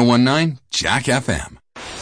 1019 Jack FM.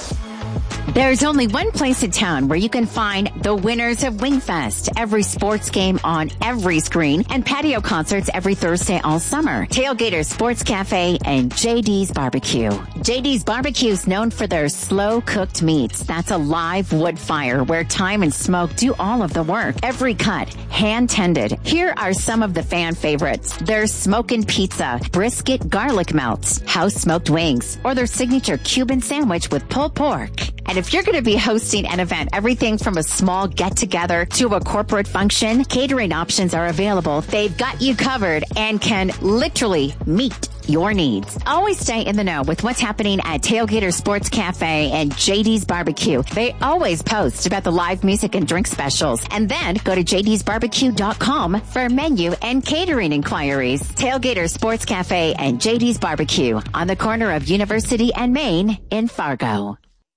There's only one place in town where you can find the winners of Wingfest, every sports game on every screen, and patio concerts every Thursday all summer. Tailgater Sports Cafe and JD's Barbecue. JD's Barbecue is known for their slow-cooked meats. That's a live wood fire where time and smoke do all of the work. Every cut, hand-tended. Here are some of the fan favorites. Their smokin' pizza, brisket garlic melts, house-smoked wings, or their signature Cuban sandwich with pulled pork. And if you're going to be hosting an event, everything from a small get-together to a corporate function, catering options are available. They've got you covered and can literally meet your needs. Always stay in the know with what's happening at Tailgater Sports Cafe and JD's Barbecue. They always post about the live music and drink specials. And then go to jdsbarbecue.com for menu and catering inquiries. Tailgater Sports Cafe and JD's Barbecue on the corner of University and Main in Fargo.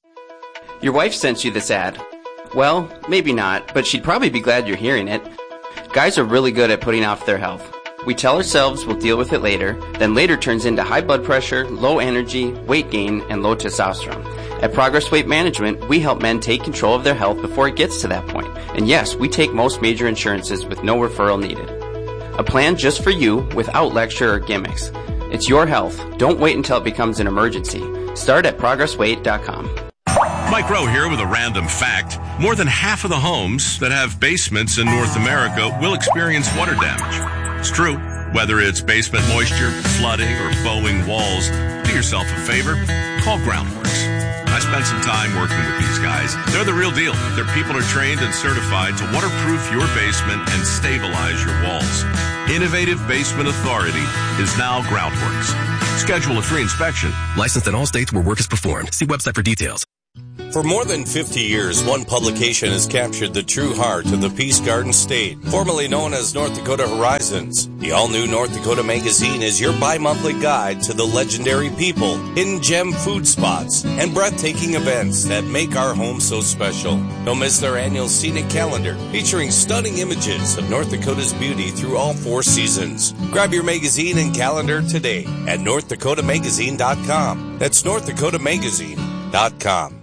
Your wife sent you this ad. Well, maybe not, but she'd probably be glad you're hearing it. Guys are really good at putting off their health. We tell ourselves we'll deal with it later, then later turns into high blood pressure, low energy, weight gain, and low testosterone. At Progress Weight Management, we help men take control of their health before it gets to that point. And yes, we take most major insurances with no referral needed. A plan just for you without lecture or gimmicks. It's your health. Don't wait until it becomes an emergency. Start at progressweight.com. Mike Rowe here with a random fact. More than half of the homes that have basements in North America will experience water damage. It's true. Whether it's basement moisture, flooding, or bowing walls, do yourself a favor. Call Groundworks. I spent some time working with these guys. They're the real deal. Their people are trained and certified to waterproof your basement and stabilize your walls. Innovative Basement Authority is now Groundworks. Schedule a free inspection. Licensed in all states where work is performed. See website for details. For more than 50 years, one publication has captured the true heart of the Peace Garden State, formerly known as North Dakota Horizons. The all-new North Dakota Magazine is your bi-monthly guide to the legendary people, hidden gem food spots, and breathtaking events that make our home so special. Don't miss their annual scenic calendar, featuring stunning images of North Dakota's beauty through all 4 seasons. Grab your magazine and calendar today at NorthDakotaMagazine.com. That's NorthDakotaMagazine.com.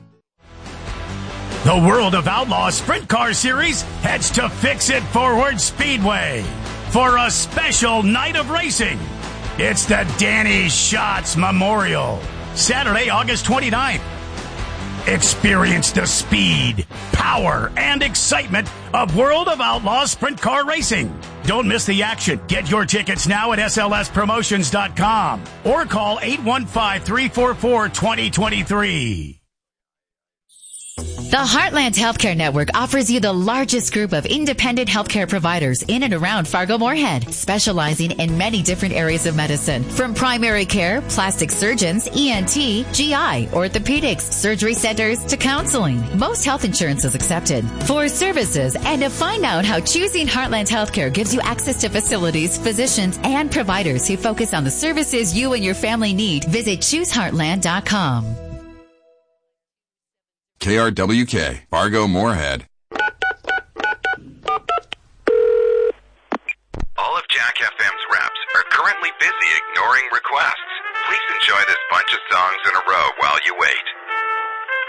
The World of Outlaw Sprint Car Series heads to Fix-It Forward Speedway for a special night of racing. It's the Danny Schatz Memorial, Saturday, August 29th. Experience the speed, power, and excitement of World of Outlaw Sprint Car Racing. Don't miss the action. Get your tickets now at slspromotions.com or call 815-344-2023. The Heartland Healthcare Network offers you the largest group of independent healthcare providers in and around Fargo-Moorhead, specializing in many different areas of medicine, from primary care, plastic surgeons, ENT, GI, orthopedics, surgery centers, to counseling. Most health insurance is accepted. For services and to find out how choosing Heartland Healthcare gives you access to facilities, physicians, and providers who focus on the services you and your family need, visit ChooseHeartland.com. KRWK, Fargo Moorhead. All of Jack FM's reps are currently busy ignoring requests. Please enjoy this bunch of songs in a row while you wait.